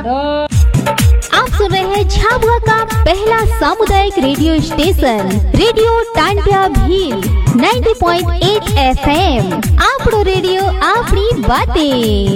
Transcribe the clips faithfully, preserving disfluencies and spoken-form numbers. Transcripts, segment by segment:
आप सुन रहे हैं झाबुआ का पहला सामुदायिक radio station radio Tantia Bhil नब्बे पॉइंट आठ एफएम। आपड़ो रेडियो आपनी बातें।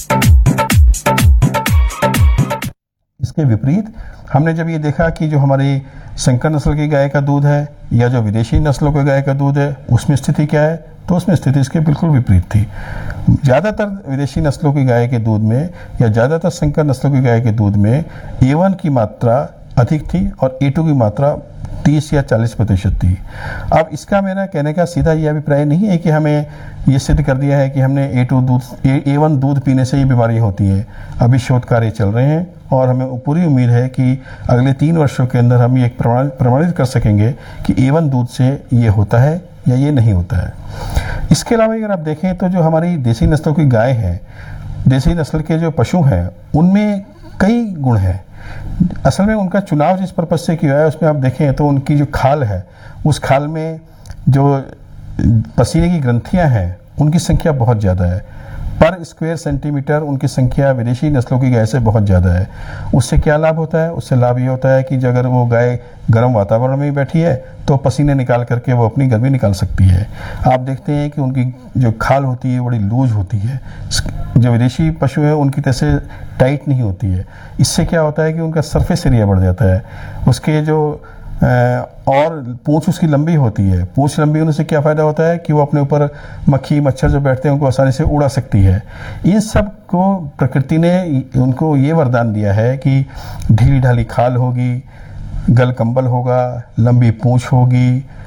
इसके विपरीत हमने जब ये देखा कि जो हमारी संकर नस्ल की गाय का दूध है या जो विदेशी नस्लों के गाय का दूध है उसमें स्थिति क्या है, तो उसमें स्थिति इसके बिल्कुल विपरीत थी। ज़्यादातर विदेशी नस्लों की गाय के दूध में या ज़्यादातर संकर नस्लों की गाय के दूध में ए वन की मात्रा अधिक थी और ए टू की मात्रा तीस या चालीस प्रतिशत थी। अब इसका मेरा कहने का सीधा ये अभिप्राय नहीं है कि हमें ये सिद्ध कर दिया है कि हमने ए टू दूध ए वन दूध पीने से ये बीमारी होती है। अभी शोध कार्य चल रहे हैं और हमें पूरी उम्मीद है कि अगले तीन वर्षों के अंदर हम ये प्रमाणित कर सकेंगे कि ए वन दूध से ये होता है या ये नहीं होता है। इसके अलावा अगर आप देखें तो जो हमारी देसी नस्लों की गाय है, देसी नस्ल के जो पशु हैं, उनमें कई गुण हैं। असल में उनका चुनाव जिस पर्पज से किया है उसमें आप देखें तो उनकी जो खाल है, उस खाल में जो पसीने की ग्रंथियां हैं उनकी संख्या बहुत ज़्यादा है। पर स्क्वायर सेंटीमीटर उनकी संख्या विदेशी नस्लों की गाय से बहुत ज़्यादा है। उससे क्या लाभ होता है? उससे लाभ ये होता है कि जो अगर वो गाय गर्म वातावरण में बैठी है तो पसीने निकाल करके वो अपनी गर्मी निकाल सकती है। आप देखते हैं कि उनकी जो खाल होती है बड़ी लूज होती है, जो विदेशी पशु है उनकी तैसे टाइट नहीं होती है। इससे क्या होता है कि उनका सरफेस एरिया बढ़ जाता है। उसके जो और पूंछ उसकी लंबी होती है। पूंछ लंबी होने से क्या फ़ायदा होता है कि वो अपने ऊपर मक्खी मच्छर जो बैठते हैं उनको आसानी से उड़ा सकती है। इन सब को प्रकृति ने उनको ये वरदान दिया है कि ढीली ढाली खाल होगी, गल कंबल होगा, लंबी पूंछ होगी,